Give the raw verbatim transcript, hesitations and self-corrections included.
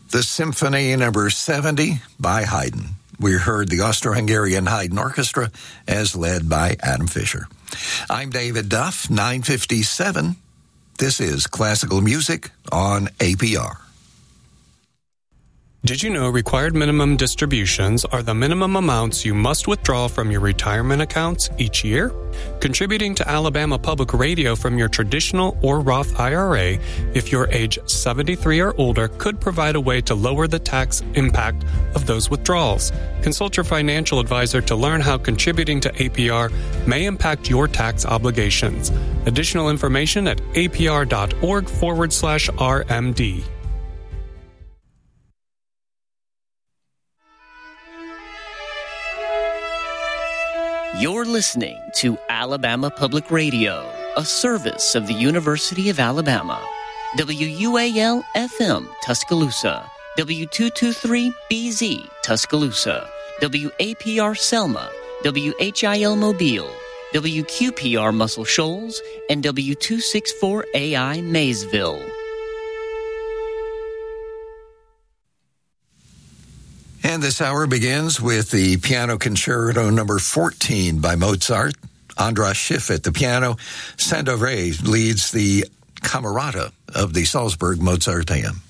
the Symphony Number seventy by Haydn. We heard the Austro-Hungarian Haydn Orchestra as led by Adam Fisher. I'm David Duff, nine fifty-seven. This is Classical Music on A P R. Did you know required minimum distributions are the minimum amounts you must withdraw from your retirement accounts each year? Contributing to Alabama Public Radio from your traditional or Roth I R A, if you're age seventy-three or older, could provide a way to lower the tax impact of those withdrawals. Consult your financial advisor to learn how contributing to A P R may impact your tax obligations. Additional information at apr.org forward slash RMD. You're listening to Alabama Public Radio, a service of the University of Alabama. W U A L F M Tuscaloosa, W two twenty-three B Z Tuscaloosa, W A P R Selma, W H I L Mobile, W Q P R Muscle Shoals, and W two sixty-four A I Maysville. And this hour begins with the Piano Concerto number fourteen by Mozart. Andras Schiff at the piano. Sandovré leads the Camerata of the Salzburg Mozarteum.